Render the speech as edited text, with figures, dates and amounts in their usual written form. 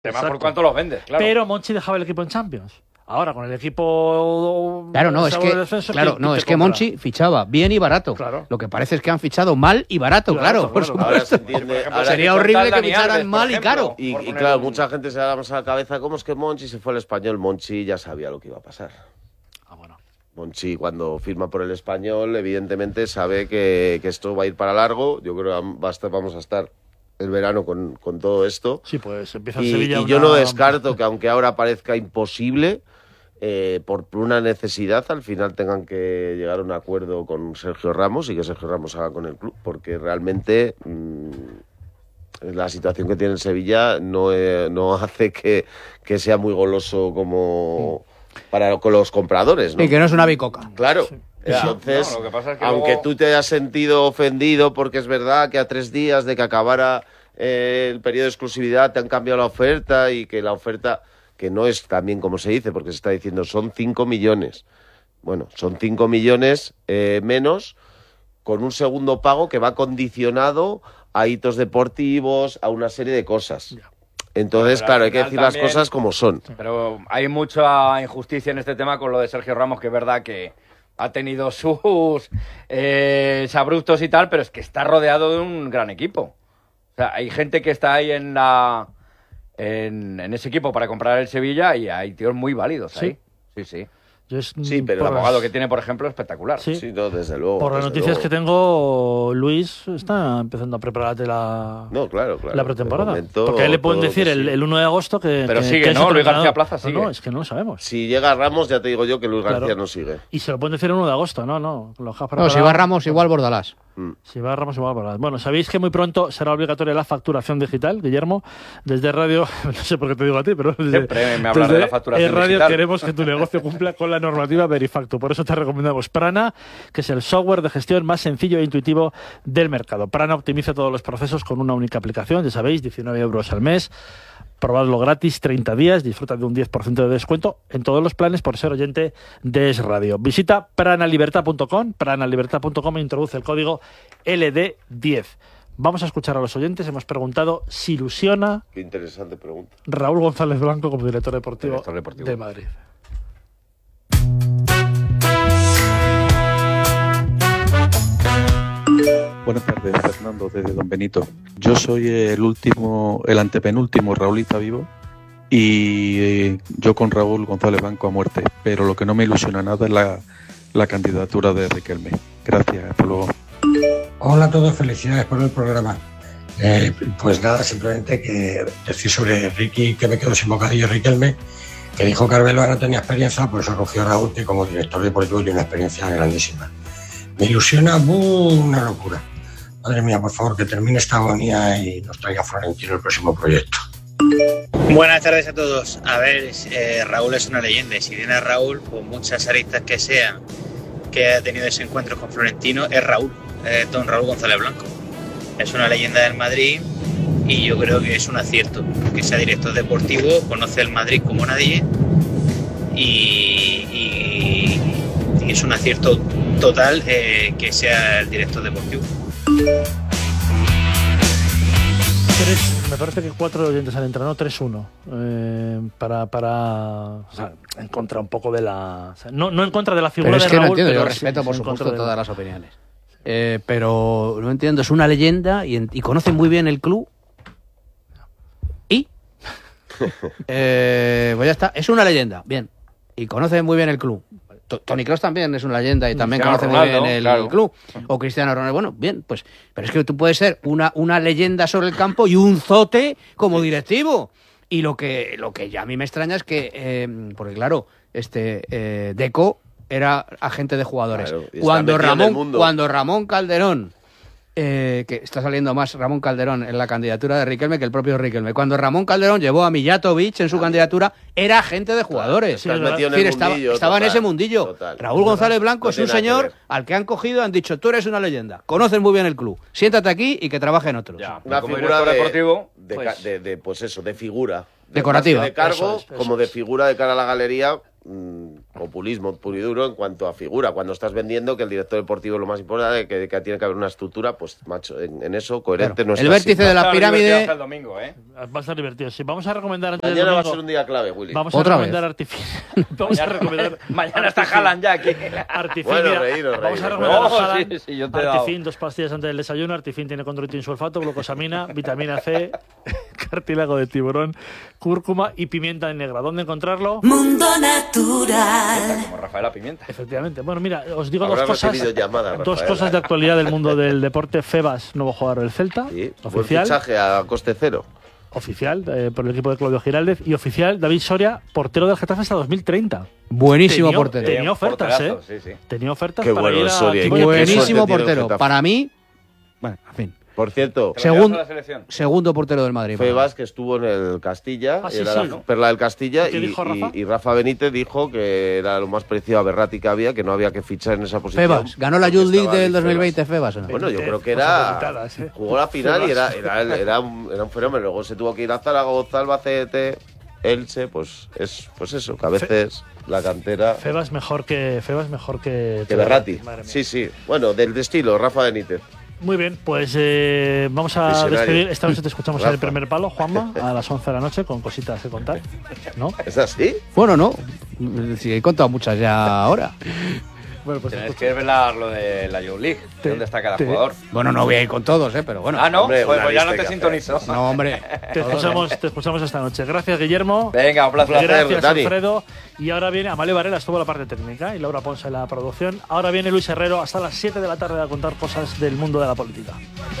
Además, por cuánto los vendes, claro. Pero Monchi dejaba el equipo en Champions. Ahora, con el equipo... Claro, no, es que, descenso, claro, no, es que Monchi fichaba bien y barato. Claro. Lo que parece es que han fichado mal y barato, claro, por supuesto. Ahora se entiende, ahora sería horrible que ficharan mal y caro. Y claro, mucha gente se da más a la cabeza, ¿cómo es que Monchi se fue al Español? Monchi ya sabía lo que iba a pasar. Bueno. Monchi, cuando firma por el Español, evidentemente sabe que esto va a ir para largo. Yo creo que vamos a estar el verano con todo esto. Sí, pues empieza en Sevilla. Y yo no descarto que, aunque ahora parezca imposible, por una necesidad, al final tengan que llegar a un acuerdo con Sergio Ramos y que Sergio Ramos haga con el club, porque realmente la situación que tiene el Sevilla no hace que sea muy goloso como con los compradores, ¿no? Y que no es una bicoca. Claro. Sí. Entonces, No, lo que pasa es que aunque luego... tú te hayas sentido ofendido porque es verdad que a 3 días de que acabara el periodo de exclusividad te han cambiado la oferta, y que la oferta, que no es también como se dice, porque se está diciendo son 5 millones. Bueno, son 5 millones menos, con un segundo pago que va condicionado a hitos deportivos, a una serie de cosas. Entonces, Pero claro, al hay que final decir las también... cosas como son. Pero hay mucha injusticia en este tema con lo de Sergio Ramos, que es verdad que ha tenido sus abruptos y tal, pero es que está rodeado de un gran equipo. O sea, hay gente que está ahí en ese equipo para comprar el Sevilla, y hay tíos muy válidos ahí. Sí. Sí, pero El abogado que tiene, por ejemplo, es espectacular. Sí, no, desde luego. Por las desde noticias luego. que tengo, Luis está empezando a prepararte la pretemporada. Porque a él le pueden decir el 1 de agosto que... Pero sigue, es ¿no? otro Luis García entrenador. Plaza sigue. No, es que no lo sabemos. Si llega Ramos, ya te digo yo que Luis García Claro. no sigue. Y se lo pueden decir el 1 de agosto, no. No, si va Ramos, igual Bordalás. Si va Ramos, igual Bordalás. Bueno, sabéis que muy pronto será obligatoria la facturación digital, Guillermo. Desde Radio, no sé por qué te digo a ti, pero Siempre me hablas de la facturación en Radio digital. queremos que tu negocio cumpla con la normativa Verifactu. Por eso te recomendamos Prana, que es el software de gestión más sencillo e intuitivo del mercado. Prana optimiza todos los procesos con una única aplicación, ya sabéis, 19 euros al mes. Probadlo gratis 30 días, disfruta de un 10% de descuento en todos los planes por ser oyente de Es Radio. Visita pranalibertad.com e introduce el código LD10. Vamos a escuchar a los oyentes. Hemos preguntado si ilusiona Qué interesante pregunta. Raúl González Blanco como director deportivo, de Madrid. Buenas tardes, Fernando, desde Don Benito. Yo soy el antepenúltimo Raulita vivo, y yo con Raúl González Blanco a muerte, pero lo que no me ilusiona nada es la candidatura de Riquelme. Gracias, hasta luego. Hola a todos, felicidades por el programa. Pues nada, simplemente que decir sobre Ricky, que me quedo sin bocadillo. Riquelme, que dijo que Arbeloa no tenía experiencia, pues eso cogió a Raúl, que como director deportivo tiene una experiencia grandísima. Me ilusiona una locura. Madre mía, por favor, que termine esta agonía y nos traiga Florentino el próximo proyecto. Buenas tardes a todos. A ver, Raúl es una leyenda, y si viene Raúl, por muchas aristas que sean que ha tenido ese encuentro con Florentino, es Raúl, don Raúl González Blanco. Es una leyenda del Madrid, y yo creo que es un acierto que sea director deportivo, conoce el Madrid como nadie, y es un acierto total que sea el director deportivo. Me parece que 4 oyentes han entrado, 3-1. O sea, en contra un poco de la... O sea, no en contra de la figura pero es de que Raúl, no entiendo, pero yo respeto, por en supuesto, contra de todas las opiniones. Pero no entiendo, es una leyenda y conoce muy bien el club. ¿Y? Pues ya está, es una leyenda, bien. Y conoce muy bien el club. Toni Kroos también es una leyenda y también Cristiano conoce Ronaldo, muy bien el club. O Cristiano Ronaldo. Bueno, bien, pues. Pero es que tú puedes ser una leyenda sobre el campo y un zote como directivo. Y lo que ya a mí me extraña es que, porque claro, Deco era agente de jugadores. Claro, cuando Ramón Calderón, que está saliendo más Ramón Calderón en la candidatura de Riquelme que el propio Riquelme. Cuando Ramón Calderón llevó a Mijatovic en su candidatura, era agente de jugadores. Estaba en ese mundillo. Total. Raúl González Blanco No es un tiene nada que señor ver. al que han cogido y han dicho, tú eres una leyenda, conoces muy bien el club, siéntate aquí y que trabaje en otros. Ya, Una como figura director deportivo, pues eso, de figura. Decorativa. Más que de cargo, Eso es. como de figura de cara a la galería, populismo puro y duro en cuanto a figura. Cuando estás vendiendo que el director deportivo es lo más importante, que tiene que haber una estructura, pues macho, en eso coherente no es. El vértice de la pirámide. Hasta el domingo, ¿eh? Va a estar divertido. Sí, vamos a recomendar antes del Mañana va a domingo, ser un día clave, Willy. Vamos a Otra recomendar artificial. Vamos a recomendar Mañana está Haaland ya aquí. Artifin. Bueno, Mira, reíros. vamos a recomendar No, Haaland. sí, yo te he dado. Artifin, 2 pastillas antes del desayuno. Artifin tiene condroitin sulfato, glucosamina, vitamina C, cartílago de tiburón, cúrcuma y pimienta negra. ¿Dónde encontrarlo? Mundo Natural. Como Rafaela Pimienta. Efectivamente. Bueno, mira, os digo Habrá dos cosas. recibido llamada, Dos Rafaela. cosas de actualidad del mundo del deporte. Febas, nuevo jugador del Celta, Sí, buen oficial. fichaje a coste cero. Oficial por el equipo de Claudio Giraldez. Y oficial, David Soria, portero del Getafe hasta 2030. Buenísimo Tenía- portero. tenía ofertas, porterazo, sí, sí. Tenía ofertas Qué para bueno ir el a Soria, equipos qué de Buenísimo suerte tiene el portero. Getafe. Para mí, bueno, en fin. Por cierto, ¿Te lo Según- llevas a la selección? Segundo portero del Madrid. para mí. Febas, que estuvo en el Castilla, Ah, sí, era sí, la ¿no? perla del Castilla, ¿Y qué dijo Rafa? y Rafa Benítez dijo que era lo más parecido a Berratti que había, que no había que fichar en esa posición. Febas. ¿Ganó la porque Youth League estaba del Febas. 2020 Febas o no? Bueno, yo creo que Cosas era. editadas, ¿eh? Jugó la final y Febas. era un fenómeno. Luego se tuvo que ir a Zaragoza, Albacete, Elche, pues eso, que a veces la cantera. Febas mejor que Que Berratti. Madre mía. Sí, sí. Bueno, del estilo, Rafa Benítez. Muy bien, pues vamos a Visionario. despedir. Esta noche te escuchamos en el Rafa. primer palo, Juanma, a las 11 de la noche, con cositas que contar. ¿No? ¿Es así? Bueno, no. Sí, he contado muchas ya ahora. Bueno, pues Tienes que revelar lo de la Youth League. Te- ¿Dónde está cada te- jugador? Bueno, no voy a ir con todos, pero bueno. Ah, no, hombre, pues, una pues ya no lista te que sintonizo. No, hombre. te escuchamos esta noche. Gracias, Guillermo. Venga, un placer. Gracias, Dani. Alfredo. Y ahora viene Amalio Varela, estuvo en la parte técnica, y Laura Ponce en la producción. Ahora viene Luis Herrero hasta las 7 de la tarde a contar cosas del mundo de la política.